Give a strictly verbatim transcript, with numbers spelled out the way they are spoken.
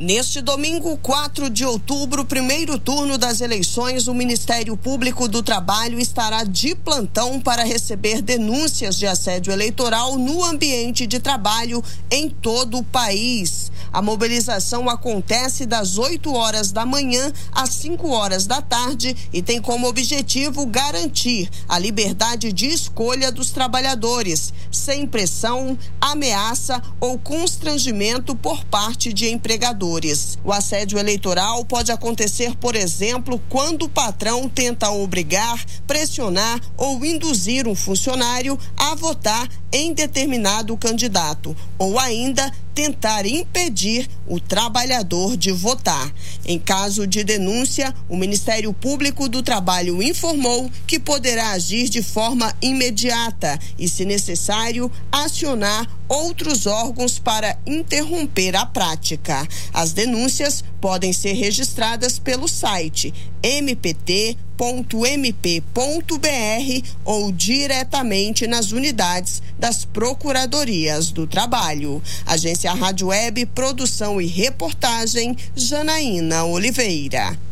Neste domingo, quatro de outubro, primeiro turno das eleições, o Ministério Público do Trabalho estará de plantão para receber denúncias de assédio eleitoral no ambiente de trabalho em todo o país. A mobilização acontece das oito horas da manhã às cinco horas da tarde e tem como objetivo garantir a liberdade de escolha dos trabalhadores, sem pressão, ameaça ou constrangimento por parte de empregadores. O assédio eleitoral pode acontecer, por exemplo, quando o patrão tenta obrigar, pressionar ou induzir um funcionário a votar em determinado candidato, ou ainda tentar impedir o trabalhador de votar. Em caso de denúncia, o Ministério Público do Trabalho informou que poderá agir de forma imediata e, se necessário, acionar outros órgãos para interromper a prática. As denúncias podem ser registradas pelo site m p t ponto m p ponto b r ou diretamente nas unidades das Procuradorias do Trabalho. Agência Rádio Web, produção e reportagem, Janaína Oliveira.